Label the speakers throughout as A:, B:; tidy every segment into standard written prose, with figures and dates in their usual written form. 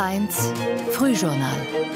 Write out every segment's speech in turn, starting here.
A: SWR1 Frühjournal.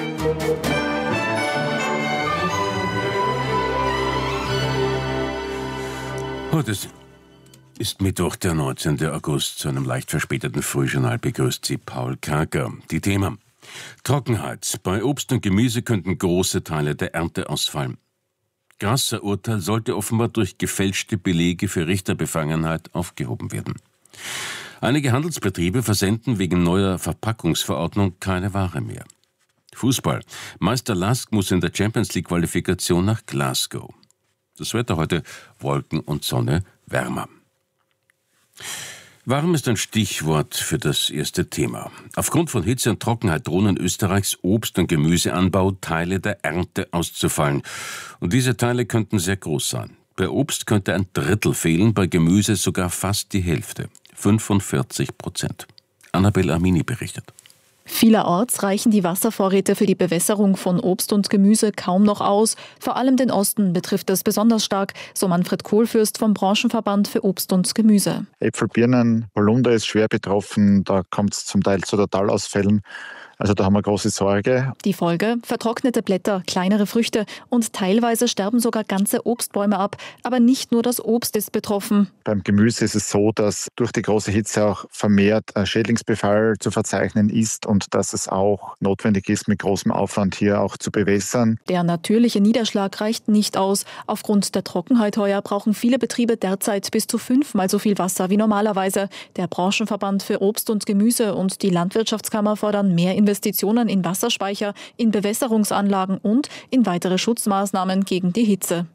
B: Heute ist Mittwoch, der 19. August. Zu einem leicht verspäteten Frühjournal begrüßt Sie Paul Kraker. Die Themen: Trockenheit. Bei Obst und Gemüse könnten große Teile der Ernte ausfallen. Grasser-Urteil sollte offenbar durch gefälschte Belege für Richterbefangenheit aufgehoben werden. Einige Handelsbetriebe versenden wegen neuer Verpackungsverordnung keine Ware mehr. Fußball. Meister Lask muss in der Champions-League-Qualifikation nach Glasgow. Das Wetter heute: Wolken und Sonne, wärmer. Warm ist ein Stichwort für das erste Thema. Aufgrund von Hitze und Trockenheit drohen in Österreichs Obst- und Gemüseanbau Teile der Ernte auszufallen. Und diese Teile könnten sehr groß sein. Bei Obst könnte ein Drittel fehlen, bei Gemüse sogar fast die Hälfte, 45%. Annabel Amini berichtet.
C: Vielerorts reichen die Wasservorräte für die Bewässerung von Obst und Gemüse kaum noch aus. Vor allem den Osten betrifft es besonders stark, so Manfred Kohlfürst vom Branchenverband für Obst und Gemüse.
D: Äpfel, Birnen, Holunder ist schwer betroffen, da kommt es zum Teil zu Totalausfällen. Also da haben wir große Sorge.
C: Die Folge: vertrocknete Blätter, kleinere Früchte und teilweise sterben sogar ganze Obstbäume ab. Aber nicht nur das Obst ist betroffen.
D: Beim Gemüse ist es so, dass durch die große Hitze auch vermehrt Schädlingsbefall zu verzeichnen ist und dass es auch notwendig ist, mit großem Aufwand hier auch zu bewässern.
C: Der natürliche Niederschlag reicht nicht aus. Aufgrund der Trockenheit heuer brauchen viele Betriebe derzeit bis zu 5-mal so viel Wasser wie normalerweise. Der Branchenverband für Obst und Gemüse und die Landwirtschaftskammer fordern mehr Investitionen in Wasserspeicher, in Bewässerungsanlagen und in weitere Schutzmaßnahmen gegen die Hitze.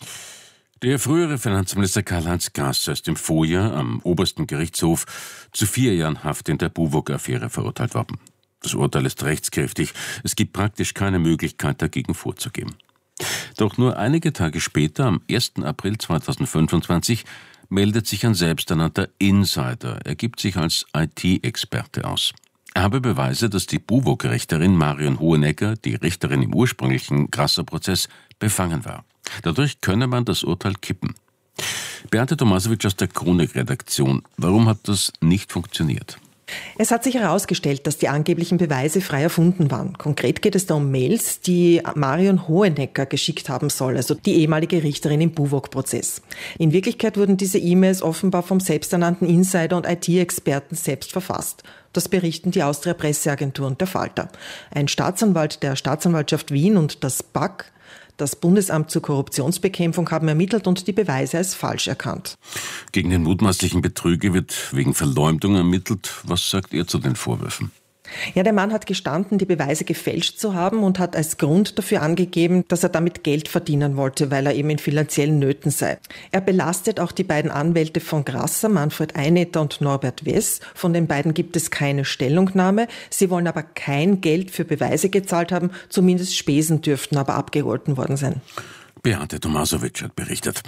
B: Der frühere Finanzminister Karl-Heinz Grasser ist im Vorjahr am obersten Gerichtshof zu 4 Jahren Haft in der Buwog-Affäre verurteilt worden. Das Urteil ist rechtskräftig. Es gibt praktisch keine Möglichkeit, dagegen vorzugehen. Doch nur einige Tage später, am 1. April 2025, meldet sich ein selbsternannter Insider. Er gibt sich als IT-Experte aus. Er habe Beweise, dass die Buwog-Richterin Marion Hohenecker, die Richterin im ursprünglichen Grasser-Prozess, befangen war. Dadurch könne man das Urteil kippen. Beate Tomasowitsch aus der Chronik-Redaktion. Warum hat das nicht funktioniert?
E: Es hat sich herausgestellt, dass die angeblichen Beweise frei erfunden waren. Konkret geht es da um Mails, die Marion Hohenecker geschickt haben soll, also die ehemalige Richterin im Buwog-Prozess. In Wirklichkeit wurden diese E-Mails offenbar vom selbsternannten Insider und IT-Experten selbst verfasst. Das berichten die Austria-Presseagentur und der Falter. Ein Staatsanwalt der Staatsanwaltschaft Wien und das BAK, das Bundesamt zur Korruptionsbekämpfung, haben ermittelt und die Beweise als falsch erkannt.
B: Gegen den mutmaßlichen Betrüger wird wegen Verleumdung ermittelt. Was sagt er zu den Vorwürfen?
E: Ja, der Mann hat gestanden, die Beweise gefälscht zu haben und hat als Grund dafür angegeben, dass er damit Geld verdienen wollte, weil er eben in finanziellen Nöten sei. Er belastet auch die beiden Anwälte von Grasser, Manfred Einetter und Norbert Wess. Von den beiden gibt es keine Stellungnahme. Sie wollen aber kein Geld für Beweise gezahlt haben, zumindest Spesen dürften aber abgegolten worden sein.
B: Beate Tomasowitsch hat berichtet.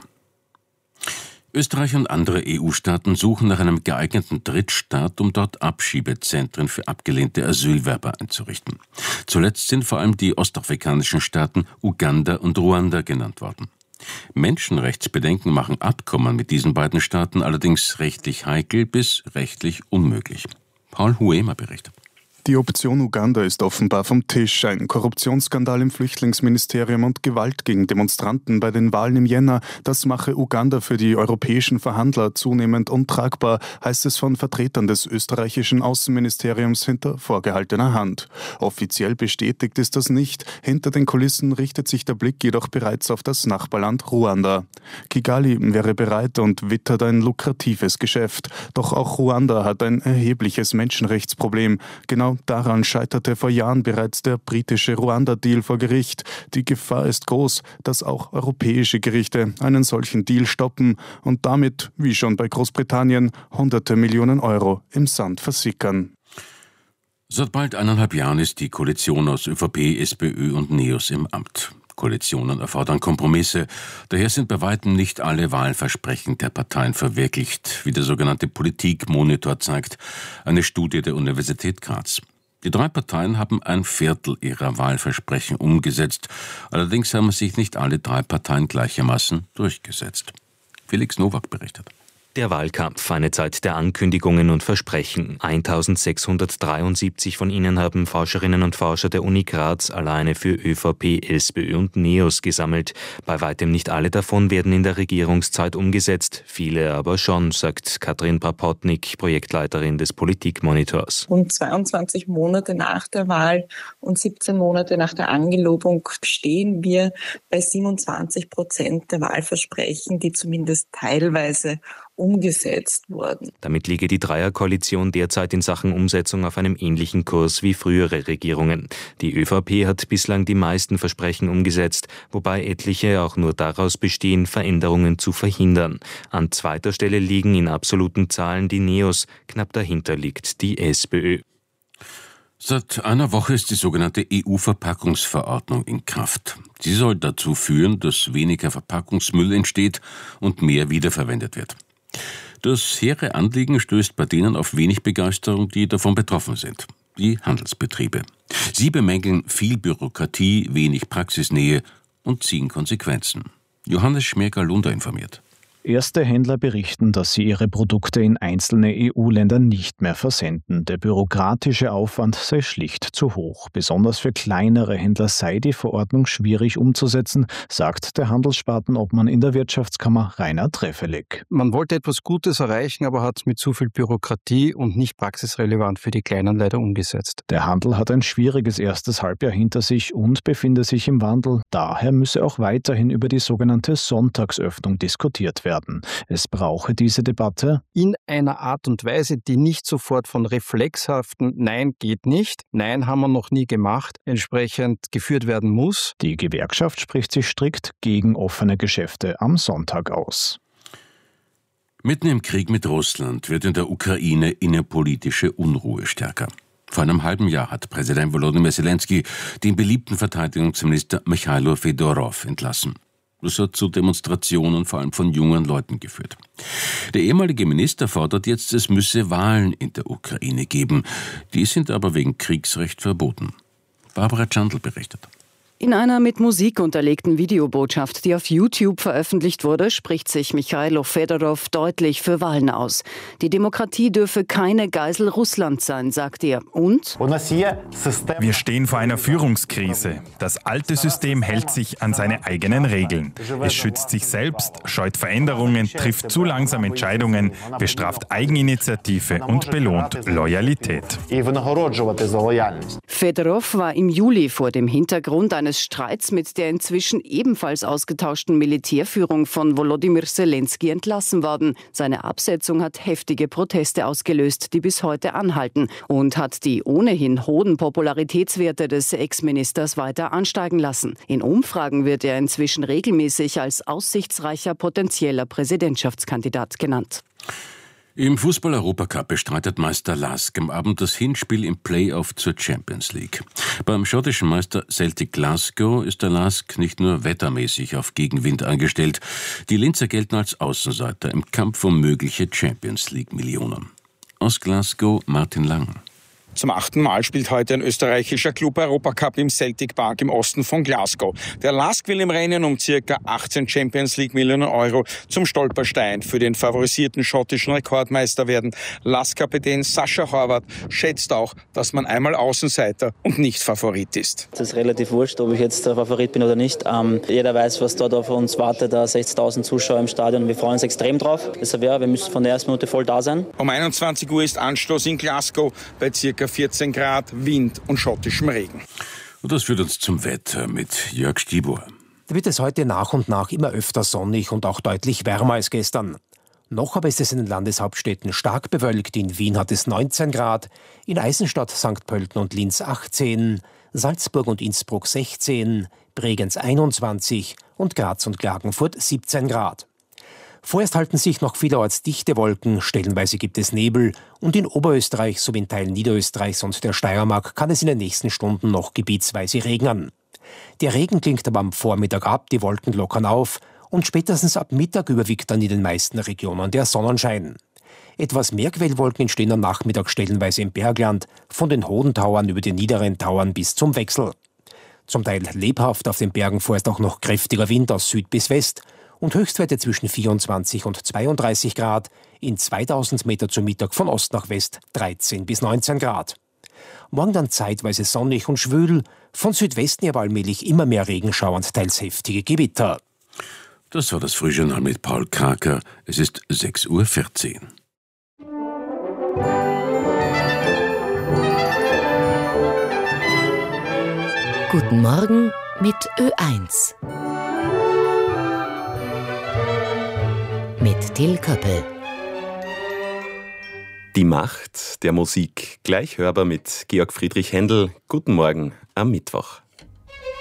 B: Österreich und andere EU-Staaten suchen nach einem geeigneten Drittstaat, um dort Abschiebezentren für abgelehnte Asylwerber einzurichten. Zuletzt sind vor allem die ostafrikanischen Staaten Uganda und Ruanda genannt worden. Menschenrechtsbedenken machen Abkommen mit diesen beiden Staaten allerdings rechtlich heikel bis rechtlich unmöglich. Paul Huemer berichtet.
F: Die Option Uganda ist offenbar vom Tisch. Ein Korruptionsskandal im Flüchtlingsministerium und Gewalt gegen Demonstranten bei den Wahlen im Jänner, das mache Uganda für die europäischen Verhandler zunehmend untragbar, heißt es von Vertretern des österreichischen Außenministeriums hinter vorgehaltener Hand. Offiziell bestätigt ist das nicht. Hinter den Kulissen richtet sich der Blick jedoch bereits auf das Nachbarland Ruanda. Kigali wäre bereit und wittert ein lukratives Geschäft. Doch auch Ruanda hat ein erhebliches Menschenrechtsproblem. Genau daran scheiterte vor Jahren bereits der britische Ruanda-Deal vor Gericht. Die Gefahr ist groß, dass auch europäische Gerichte einen solchen Deal stoppen und damit, wie schon bei Großbritannien, hunderte Millionen Euro im Sand versickern.
B: Seit bald 1,5 Jahren ist die Koalition aus ÖVP, SPÖ und NEOS im Amt. Koalitionen erfordern Kompromisse. Daher sind bei weitem nicht alle Wahlversprechen der Parteien verwirklicht, wie der sogenannte Politikmonitor zeigt, eine Studie der Universität Graz. Die 3 Parteien haben 1/4 ihrer Wahlversprechen umgesetzt. Allerdings haben sich nicht alle 3 Parteien gleichermaßen durchgesetzt. Felix Nowak berichtet.
G: Der Wahlkampf, eine Zeit der Ankündigungen und Versprechen. 1673 von ihnen haben Forscherinnen und Forscher der Uni Graz alleine für ÖVP, SPÖ und NEOS gesammelt. Bei weitem nicht alle davon werden in der Regierungszeit umgesetzt, viele aber schon, sagt Katrin Prapotnik, Projektleiterin des Politikmonitors.
H: Rund 22 Monate nach der Wahl und 17 Monate nach der Angelobung stehen wir bei 27% der Wahlversprechen, die zumindest teilweise umgesetzt wurden.
G: Damit liege die Dreierkoalition derzeit in Sachen Umsetzung auf einem ähnlichen Kurs wie frühere Regierungen. Die ÖVP hat bislang die meisten Versprechen umgesetzt, wobei etliche auch nur daraus bestehen, Veränderungen zu verhindern. An zweiter Stelle liegen in absoluten Zahlen die NEOS, knapp dahinter liegt die SPÖ.
B: Seit einer Woche ist die sogenannte EU-Verpackungsverordnung in Kraft. Sie soll dazu führen, dass weniger Verpackungsmüll entsteht und mehr wiederverwendet wird. Das hehre Anliegen stößt bei denen auf wenig Begeisterung, die davon betroffen sind. Die Handelsbetriebe. Sie bemängeln viel Bürokratie, wenig Praxisnähe und ziehen Konsequenzen. Johannes Schmerger-Lunder informiert.
I: Erste Händler berichten, dass sie ihre Produkte in einzelne EU-Länder nicht mehr versenden. Der bürokratische Aufwand sei schlicht zu hoch. Besonders für kleinere Händler sei die Verordnung schwierig umzusetzen, sagt der Handelsspartenobmann in der Wirtschaftskammer Rainer Treffelig.
J: Man wollte etwas Gutes erreichen, aber hat es mit zu viel Bürokratie und nicht praxisrelevant für die Kleinen leider umgesetzt.
I: Der Handel hat ein schwieriges erstes Halbjahr hinter sich und befinde sich im Wandel. Daher müsse auch weiterhin über die sogenannte Sonntagsöffnung diskutiert werden. Es brauche diese Debatte
J: in einer Art und Weise, die nicht sofort von reflexhaften Nein geht nicht, Nein haben wir noch nie gemacht, entsprechend geführt werden muss.
I: Die Gewerkschaft spricht sich strikt gegen offene Geschäfte am Sonntag aus.
B: Mitten im Krieg mit Russland wird in der Ukraine innenpolitische Unruhe stärker. Vor einem halben Jahr hat Präsident Volodymyr Zelensky den beliebten Verteidigungsminister Michailo Fedorov entlassen. Das hat zu Demonstrationen vor allem von jungen Leuten geführt. Der ehemalige Minister fordert jetzt, es müsse Wahlen in der Ukraine geben. Die sind aber wegen Kriegsrecht verboten. Barbara Chandl berichtet.
K: In einer mit Musik unterlegten Videobotschaft, die auf YouTube veröffentlicht wurde, spricht sich Michailo Fedorov deutlich für Wahlen aus. Die Demokratie dürfe keine Geisel Russlands sein, sagt er. Und?
L: Wir stehen vor einer Führungskrise. Das alte System hält sich an seine eigenen Regeln. Es schützt sich selbst, scheut Veränderungen, trifft zu langsam Entscheidungen, bestraft Eigeninitiative und belohnt Loyalität.
K: Fedorov war im Juli vor dem Hintergrund eines Streits mit der inzwischen ebenfalls ausgetauschten Militärführung von Volodymyr Zelensky entlassen worden. Seine Absetzung hat heftige Proteste ausgelöst, die bis heute anhalten, und hat die ohnehin hohen Popularitätswerte des Ex-Ministers weiter ansteigen lassen. In Umfragen wird er inzwischen regelmäßig als aussichtsreicher potenzieller Präsidentschaftskandidat genannt.
B: Im Fußball-Europacup bestreitet Meister LASK am Abend das Hinspiel im Play-Off zur Champions League. Beim schottischen Meister Celtic Glasgow ist der LASK nicht nur wettermäßig auf Gegenwind eingestellt. Die Linzer gelten als Außenseiter im Kampf um mögliche Champions League-Millionen. Aus Glasgow Martin Lang.
M: Zum 8. Mal spielt heute ein österreichischer Club Europacup im Celtic Park im Osten von Glasgow. Der LASK will im Rennen um ca. 18 Champions League Millionen Euro zum Stolperstein für den favorisierten schottischen Rekordmeister werden. LASK-Kapitän Sascha Horvath schätzt auch, dass man einmal Außenseiter und nicht Favorit ist.
N: Es ist relativ wurscht, ob ich jetzt der Favorit bin oder nicht. Jeder weiß, was dort auf uns wartet. 60.000 Zuschauer im Stadion. Wir freuen uns extrem drauf. Deshalb wir müssen von der ersten Minute voll da sein.
M: Um 21 Uhr ist Anstoß in Glasgow bei ca. 14 Grad, Wind und schottischem Regen.
B: Und das führt uns zum Wetter mit Jörg Stibor.
O: Da wird es heute nach und nach immer öfter sonnig und auch deutlich wärmer als gestern. Noch aber ist es in den Landeshauptstädten stark bewölkt. In Wien hat es 19 Grad, in Eisenstadt, St. Pölten und Linz 18, Salzburg und Innsbruck 16, Bregenz 21 und Graz und Klagenfurt 17 Grad. Vorerst halten sich noch vielerorts dichte Wolken, stellenweise gibt es Nebel und in Oberösterreich sowie in Teilen Niederösterreichs und der Steiermark kann es in den nächsten Stunden noch gebietsweise regnen. Der Regen klingt aber am Vormittag ab, die Wolken lockern auf und spätestens ab Mittag überwiegt dann in den meisten Regionen der Sonnenschein. Etwas mehr Quellwolken entstehen am Nachmittag stellenweise im Bergland, von den hohen Tauern über die niederen Tauern bis zum Wechsel. Zum Teil lebhaft auf den Bergen vorerst auch noch kräftiger Wind aus Süd bis West. und Höchstwerte zwischen 24 und 32 Grad, in 2000 Meter zum Mittag von Ost nach West 13 bis 19 Grad. Morgen dann zeitweise sonnig und schwül, von Südwesten aber allmählich immer mehr Regenschauer und teils heftige Gewitter.
B: Das war das Frühjournal mit Paul Kraker. Es ist 6:14 Uhr.
A: Guten Morgen mit Ö1. Mit Till Köppel.
P: Die Macht der Musik, gleich hörbar mit Georg Friedrich Händel. Guten Morgen am Mittwoch.